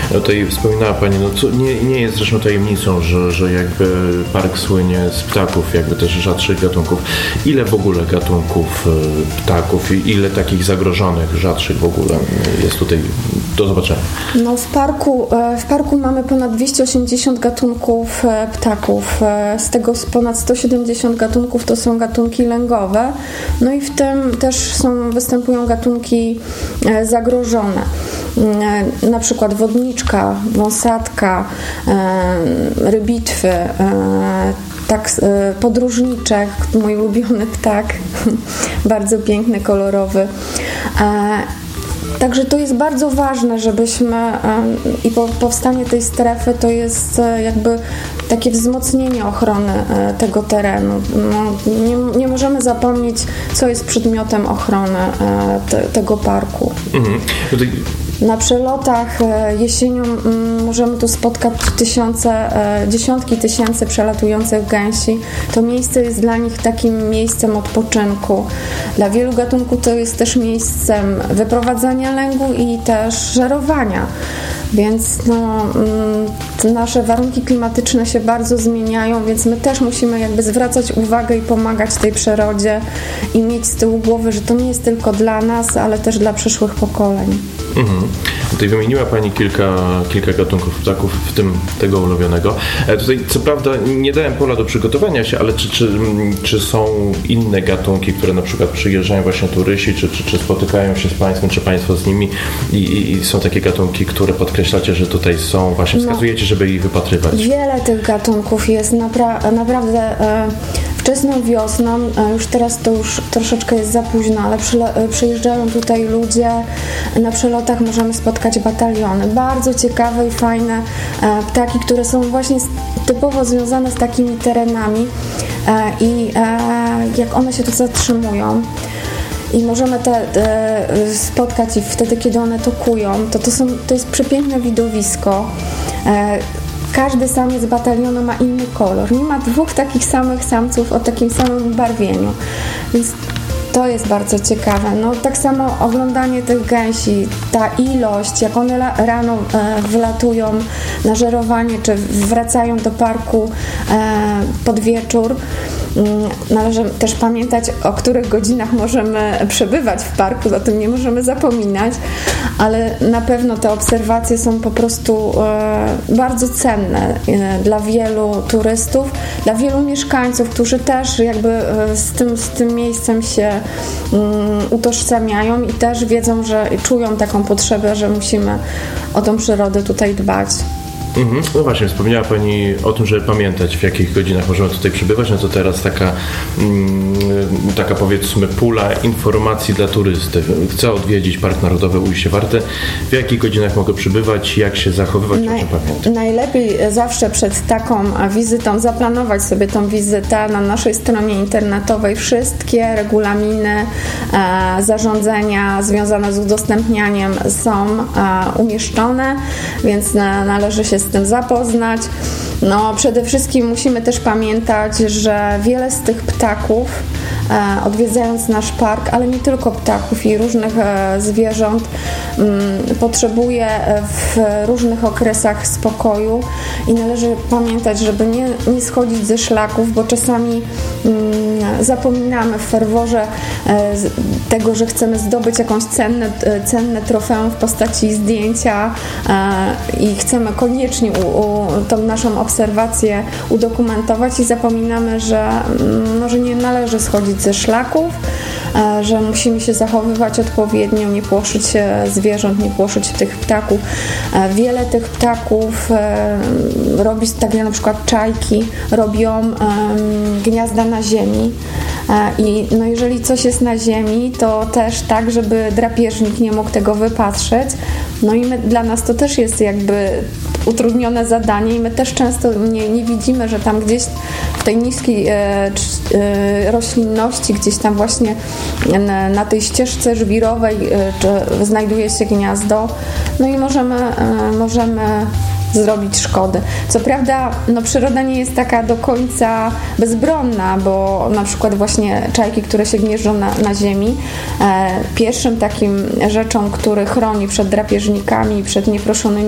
Tutaj wspominała Pani, nie jest zresztą tajemnicą, że jakby park słynie z ptaków, jakby też rzadszych gatunków. Ile w ogóle gatunków ptaków i ile takich zagrożonych, rzadszych w ogóle jest tutaj do zobaczenia? No w parku mamy ponad 280 gatunków ptaków. Z tego ponad 170 gatunków to są gatunki lęgowe. No i w tym też występują gatunki zagrożone. Na przykład wodniczka, wąsatka, rybitwy, podróżniczek, mój ulubiony ptak, bardzo piękny, kolorowy. Także to jest bardzo ważne, żebyśmy i powstanie tej strefy to jest jakby takie wzmocnienie ochrony tego terenu. Nie możemy zapomnieć, co jest przedmiotem ochrony tego parku. Na przelotach jesienią możemy tu spotkać dziesiątki tysięcy przelatujących gęsi. To miejsce jest dla nich takim miejscem odpoczynku. Dla wielu gatunków to jest też miejscem wyprowadzania lęgu i też żerowania. Więc nasze warunki klimatyczne się bardzo zmieniają, więc my też musimy jakby zwracać uwagę i pomagać tej przyrodzie i mieć z tyłu głowy, że to nie jest tylko dla nas, ale też dla przyszłych pokoleń. Tutaj wymieniła Pani kilka gatunków ptaków, w tym tego ulubionego. Tutaj co prawda nie dałem pola do przygotowania się, ale czy są inne gatunki, które na przykład przyjeżdżają właśnie turyści, czy spotykają się z Państwem, czy Państwo z nimi i są takie gatunki, które podkreślacie, że tutaj są, właśnie wskazujecie, żeby ich wypatrywać? Wiele tych gatunków jest naprawdę wczesną wiosną, już teraz to już troszeczkę jest za późno, ale przyjeżdżają tutaj ludzie, na przelotach możemy spotkać bataliony, bardzo ciekawe i fajne ptaki, które są właśnie typowo związane z takimi terenami i jak one się tu zatrzymują i możemy spotkać ich wtedy, kiedy one tokują, to jest przepiękne widowisko. Każdy samiec batalionu ma inny kolor. Nie ma dwóch takich samych samców o takim samym barwieniu. Więc to jest bardzo ciekawe. Tak samo oglądanie tych gęsi, ta ilość, jak one rano wylatują na żerowanie, czy wracają do parku pod wieczór. Należy też pamiętać, o których godzinach możemy przebywać w parku, o tym nie możemy zapominać, ale na pewno te obserwacje są po prostu bardzo cenne dla wielu turystów, dla wielu mieszkańców, którzy też jakby z tym miejscem się utożsamiają i też wiedzą, że czują taką potrzebę, że musimy o tą przyrodę tutaj dbać. No właśnie, wspomniała Pani o tym, żeby pamiętać, w jakich godzinach możemy tutaj przybywać. No to teraz taka powiedzmy pula informacji dla turysty. Chcę odwiedzić Park Narodowy Ujście Warte. W jakich godzinach mogę przybywać? Jak się zachowywać? O czym pamiętam? Najlepiej zawsze przed taką wizytą zaplanować sobie tą wizytę. Na naszej stronie internetowej wszystkie regulaminy, zarządzenia związane z udostępnianiem są umieszczone, więc należy się z tym zapoznać. Przede wszystkim musimy też pamiętać, że wiele z tych ptaków, odwiedzając nasz park, ale nie tylko ptaków i różnych zwierząt, potrzebuje w różnych okresach spokoju i należy pamiętać, żeby nie schodzić ze szlaków, bo czasami zapominamy w ferworze tego, że chcemy zdobyć jakąś cenne trofeum w postaci zdjęcia i chcemy koniecznie tą naszą obserwację udokumentować i zapominamy, że nie należy schodzić ze szlaków, że musimy się zachowywać odpowiednio, nie płoszyć zwierząt, nie płoszyć tych ptaków. Wiele tych ptaków robi, tak jak na przykład czajki, robią gniazda na ziemi. I jeżeli coś jest na ziemi, to też tak, żeby drapieżnik nie mógł tego wypatrzeć. I dla nas to też jest jakby utrudnione zadanie i my też często nie widzimy, że tam gdzieś w tej niskiej roślinności, gdzieś tam właśnie na tej ścieżce żwirowej znajduje się gniazdo. I możemy zrobić szkody. Co prawda przyroda nie jest taka do końca bezbronna, bo na przykład właśnie czajki, które się gnieżdżą na ziemi, pierwszym takim rzeczą, który chroni przed drapieżnikami, przed nieproszonymi